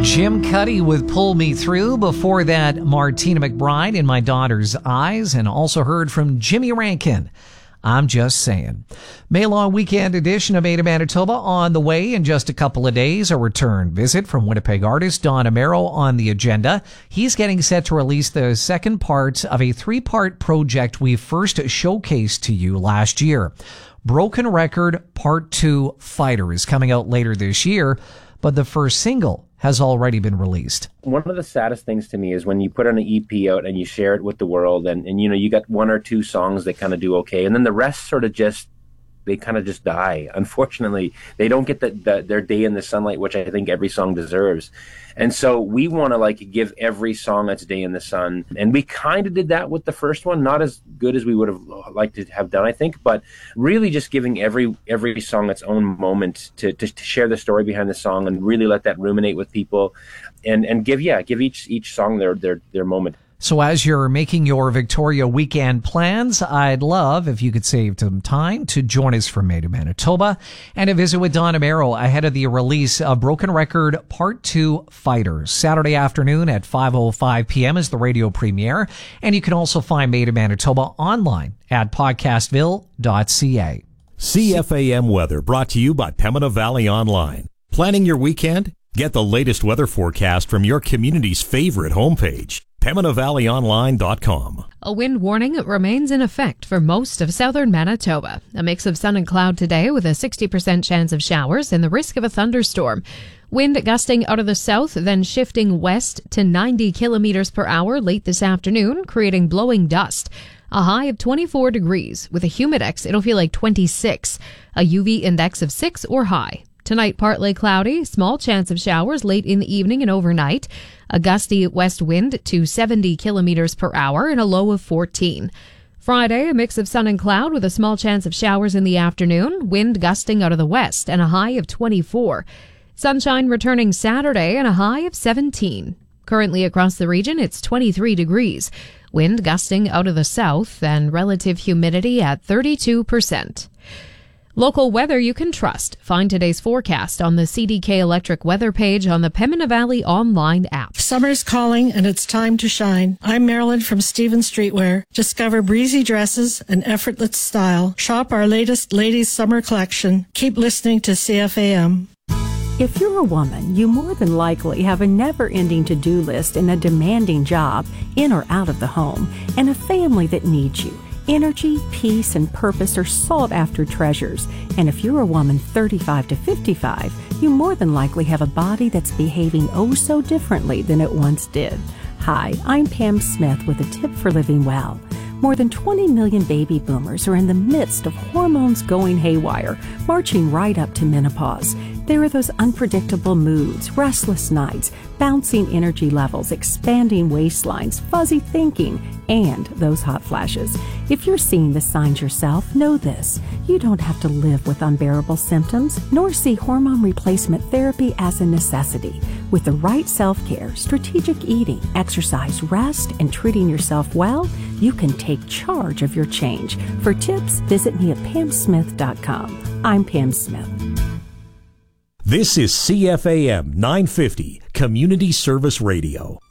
Jim Cuddy with Pull Me Through. Before that, Martina McBride in My Daughter's Eyes, and also heard from Jimmy Rankin. I'm Just Saying. May long weekend edition of Made in Manitoba on the way in just a couple of days. A return visit from Winnipeg artist Don Amero on the agenda. He's getting set to release the second part of a three-part project we first showcased to you last year. Broken Record Part 2 Fighter is coming out later this year, but the first single has already been released. One of the saddest things to me is when you put an EP out and you share it with the world and you know, you got one or two songs that kind of do okay, and then the rest sort of just die. Unfortunately, they don't get their day in the sunlight, which I think every song deserves. And so we want to give every song its day in the sun. And we kind of did that with the first one, not as good as we would have liked to have done, I think, but really just giving every song its own moment to share the story behind the song and really let that ruminate with people and give each song their moment. So as you're making your Victoria weekend plans, I'd love if you could save some time to join us for Made in Manitoba and a visit with Don Amero ahead of the release of Broken Record Part 2 Fighters. Saturday afternoon at 5:05 p.m. is the radio premiere, and you can also find Made in Manitoba online at podcastville.ca. CFAM weather brought to you by Pembina Valley Online. Planning your weekend? Get the latest weather forecast from your community's favorite homepage, PembinaValleyOnline.com. A wind warning remains in effect for most of southern Manitoba. A mix of sun and cloud today with a 60% chance of showers and the risk of a thunderstorm. Wind gusting out of the south, then shifting west to 90 kilometers per hour late this afternoon, creating blowing dust. A high of 24 degrees. With a humidex, it'll feel like 26. A UV index of 6 or high. Tonight, partly cloudy, small chance of showers late in the evening and overnight. A gusty west wind to 70 kilometers per hour and a low of 14. Friday, a mix of sun and cloud with a small chance of showers in the afternoon. Wind gusting out of the west and a high of 24. Sunshine returning Saturday and a high of 17. Currently across the region, it's 23 degrees. Wind gusting out of the south and relative humidity at 32%. Local weather you can trust. Find today's forecast on the CDK Electric weather page on the Pembina Valley online app. Summer's calling and it's time to shine. I'm Marilyn from Stephen Streetwear. Discover breezy dresses and effortless style. Shop our latest ladies' summer collection. Keep listening to CFAM. If you're a woman, you more than likely have a never-ending to-do list and a demanding job in or out of the home and a family that needs you. Energy, peace, and purpose are sought-after treasures. And if you're a woman 35 to 55, you more than likely have a body that's behaving oh so differently than it once did. Hi, I'm Pam Smith with a tip for living well. More than 20 million baby boomers are in the midst of hormones going haywire, marching right up to menopause. There are those unpredictable moods, restless nights, bouncing energy levels, expanding waistlines, fuzzy thinking, and those hot flashes. If you're seeing the signs yourself, know this. You don't have to live with unbearable symptoms, nor see hormone replacement therapy as a necessity. With the right self-care, strategic eating, exercise, rest, and treating yourself well, you can take charge of your change. For tips, visit me at pamsmith.com. I'm Pam Smith. This is CFAM 950 Community Service Radio.